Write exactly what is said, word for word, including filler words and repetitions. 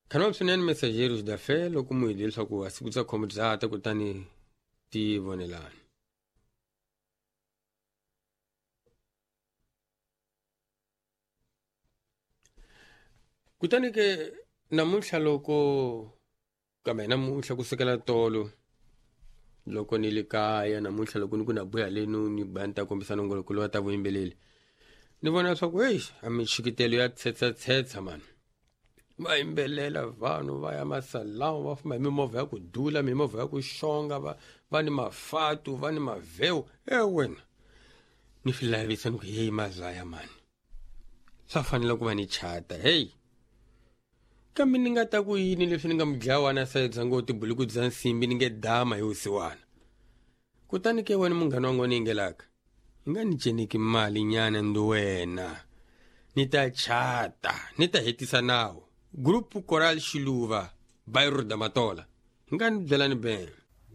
Khanoma swinene messageiros da fé loko mu hile leswaku a siku tsa khombo dzata kutani ti vonelana. Kutani ke namuntlha loko kambe namuntlha kusukela tolo loko ni le kaya namuntlha loko ni ku na buya lenu ni banta kombisa nongolokolo wa ta vuyimbeleli ni vona leswaku hey a michikitelo ya tsetsa tsetsa man va yimbelela vanhu va ya masalamu va famba hi mimovha ya ku dula mimovha ya ku xonga va va ni mafatu va ni mavhewu e wena ni swi lavisa ni ku hey mazaya mani swa fanele ku va ni chata hey kambe ni nga ta ku yini leswi ni nga mudlawana sayidza ngo tibuluku bya nsimbi ni nge dama hi usiwana kutani ke wena munghana wangu ni yingelaka hi nga ni ceniki mali nyana ndi wena ni ta chata ni ta hetisa nawu Grupo Coral Xiluva, bairro da Matola. Engano de lá no bem.